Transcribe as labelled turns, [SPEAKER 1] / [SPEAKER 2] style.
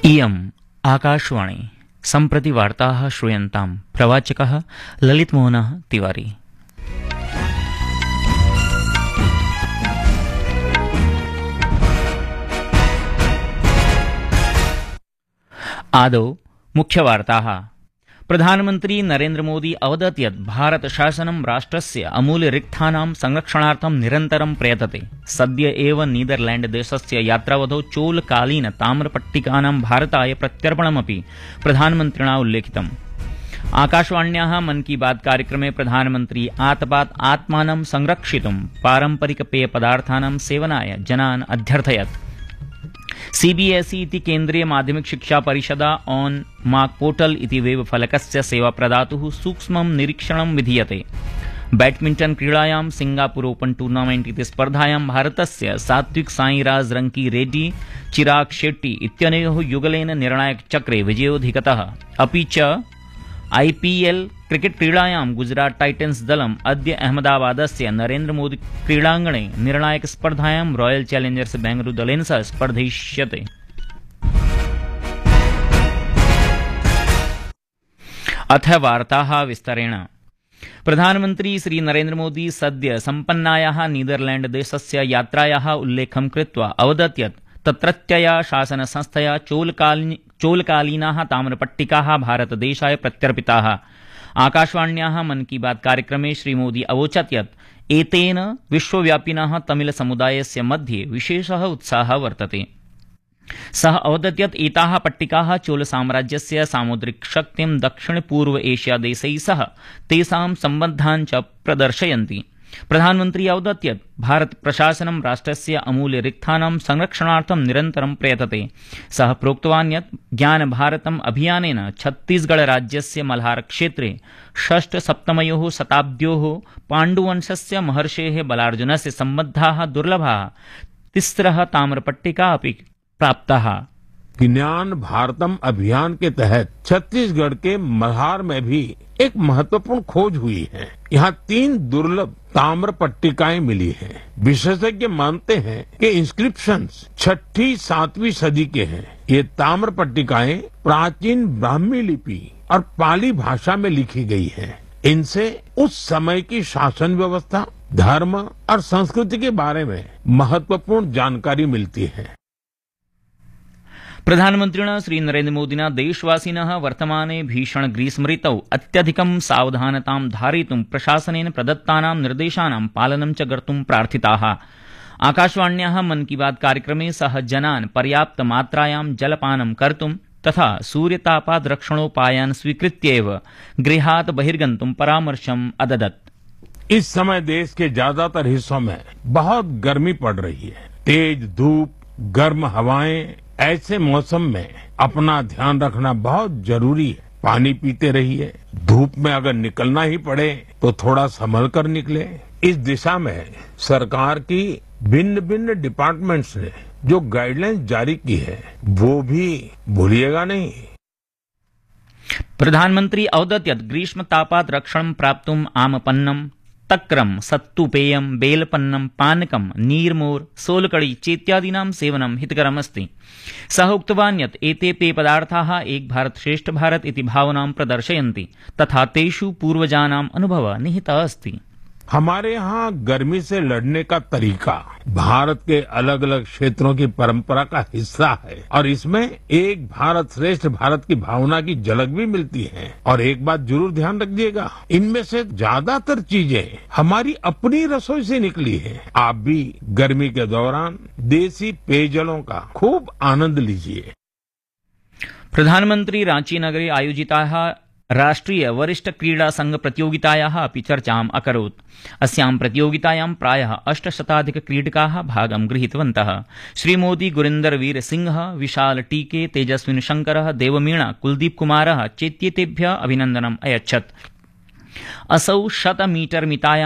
[SPEAKER 1] इयम् आकाशवाणी सम्प्रति वार्ताः श्रूयन्ताम् प्रवाचकः ललितमोहनः तिवारी। आदौ मुख्यवार्ताः। प्रधानमन्त्री नरेन्द्र मोदी अवदत् यत् भारत शासनं राष्ट्रस्य अमूल्यरिक्थानां संरक्षणार्थं निरन्तरं प्रयतते। सद्य एव नीदरलैण्ड देशस्य यात्रावधौ चोलकालीन ताम्रपट्टिकानां भारताय प्रत्यर्पणमपि प्रधानमन्त्रिणा उल्लेखितम्। आकाशवाण्याः मन की बात कार्यक्रमे प्रधानमन्त्री आतपात् आत्मानं संरक्षितुं पारम्परिकपेयपदार्थानां सेवनाय जनान् अध्यर्थयत्। सीबीएसई इति केन्द्रीय माध्यमिक शिक्षा परिषदा ऑन मार्क पोर्टल इति वेब फलकस्य सेवा प्रदातुः सूक्ष्मं निरीक्षणं विधीयते। बैडमिंटन क्रीडायां सिंगापुर ओपन टूर्नामेंट इति स्पर्धायां भारतस्य सात्विक साईराज रंकी रेड्डी चिराग शेट्टी इत्यनयोः युगलेन निर्णायकचक्रे विजयोऽधिगतः। अपि च आईपीएल क्रिकेट क्रीडायां गुजरात टाइटन्स दलम् अद्य अहमदाबादस्य नरेन्द्र मोदी क्रीडाङ्गणे निर्णायक स्पर्धायां रॉयल चैलेंजर्स बेंगलुरु दलेन सह स्पर्धयिष्यते। अथ वार्ताः विस्तरेण। प्रधानमन्त्री श्री नरेन्द्र मोदी सद्य सम्पन्नायाः नीदरलैण्ड देशस्य यात्रायाः उल्लेखं कृत्वा अवदत् यत् तत्रत्यया शासनसंस्थया चोलकालीनाः ताम्रपट्टिकाः भारतदेशाय प्रत्यर्पिताः। आकाशवाण्याः मन की बात कार्यक्रमे श्रीमोदी अवोचत् यत् एतेन विश्वव्यापिनः तमिलसमुदायस्य मध्ये विशेषः उत्साहः वर्तते। सः अवदत् यत् एताः पट्टिकाः चोलसाम्राज्यस्य सामुद्रिकशक्तिं दक्षिणपूर्व एशियादेशैः सह तेषां सम्बन्धान् च प्रदर्शयन्ति। प्रधानमन्त्री अवदत् यत् भारत प्रशासनं राष्ट्रस्य अमूल्यरिक्थानां संरक्षणार्थं निरन्तरं प्रयतते। सः प्रोक्तवान् यत् ज्ञानभारतम् अभियानेन छत्तीसगढ़ राज्यस्य मल्हार क्षेत्रे षष्ठसप्तमयोः शताब्द्योः पाण्डुवंशस्य महर्षेः बलार्जुनस्य सम्बद्धाः दुर्लभाः तिस्रः ताम्रपट्टिका अपि प्राप्ताः।
[SPEAKER 2] ज्ञान भारतम अभियान के तहत छत्तीसगढ़ के मल्हार में भी एक महत्वपूर्ण खोज हुई है। यहाँ 3 दुर्लभ ताम्र पट्टिकाएं मिली हैं। विशेषज्ञ मानते हैं कि इंस्क्रिप्शंस 6ठी-7वीं सदी के हैं। ये ताम्र पट्टिकाएं प्राचीन ब्राह्मी लिपि और पाली भाषा में लिखी गई हैं। इनसे उस समय की शासन व्यवस्था, धर्म और संस्कृति के बारे में महत्वपूर्ण जानकारी मिलती है।
[SPEAKER 1] प्रधानमन्त्रिणा श्री नरेन्द्र मोदिना देशवासिनः वर्तमाने भीषण ग्रीष्म ऋतौ अत्यधिकं सावधानतां धारयितुं प्रशासनेन प्रदत्तानां निर्देशानां पालनं च कर्तुं प्रार्थिताः। आकाशवाण्याः मन की बात कार्यक्रमे सः जनान् पर्याप्त मात्रायां जलपानं कर्तुं तथा सूर्यतापात् रक्षणोपायान् स्वीकृत्य एव गृहात् बहिर्गन्तुं परामर्शम् अददत्।
[SPEAKER 2] इस समय देश के ज्यादातर हिस्सों में बहुत गर्मी पड़ रही है। तेज धूप, गर्म हवाएं, ऐसे मौसम में अपना ध्यान रखना बहुत जरूरी है। पानी पीते रहिए। धूप में अगर निकलना ही पड़े तो थोड़ा संभल कर निकले। इस दिशा में सरकार की भिन्न भिन्न डिपार्टमेंट्स ने जो गाइडलाइंस जारी की है वो भी भूलिएगा नहीं।
[SPEAKER 1] प्रधानमंत्री अवदत् यत् ग्रीष्मतापात् रक्षणं प्राप्तुम् आमपन्नं, तक्रं, सत्तुपेयं, बेलपन्नं, पानकं, नीर्मोर्, सोलकड़ी चेत्यादीनां सेवनं हितकरमस्ति। सः उक्तवान् यत् एते पेयपदार्थाः एक भारत श्रेष्ठ भारत इति भावनां प्रदर्शयन्ति तथा तेषु पूर्वजानाम् अनुभवः निहितः अस्ति।
[SPEAKER 2] हमारे यहाँ गर्मी से लड़ने का तरीका भारत के अलग अलग क्षेत्रों की परंपरा का हिस्सा है और इसमें एक भारत श्रेष्ठ भारत की भावना की झलक भी मिलती है। और एक बात जरूर ध्यान रखिएगा, इनमें से ज्यादातर चीजें हमारी अपनी रसोई से निकली है। आप भी गर्मी के दौरान देसी पेयजलों का खूब आनंद लीजिए।
[SPEAKER 1] प्रधानमंत्री रांची नगरे आयोजिताः राष्ट्रीय वरिष्ठ क्रीडा संघ प्रतियोगितायाः अपि चर्चाम् अकरोत्। अस्यां प्रतियोगितायां प्रायः 800 क्रीडकाः भागं गृहीतवन्तः। श्रीमोदी गुरिन्दर वीर सिंह, विशाल टीके, तेजस्विन शंकरः, देवमीणा, कुलदीप कुमारः चेत्येतेभ्यः अभिनन्दनम् अयच्छत्। असौ 100 मीटर मितायां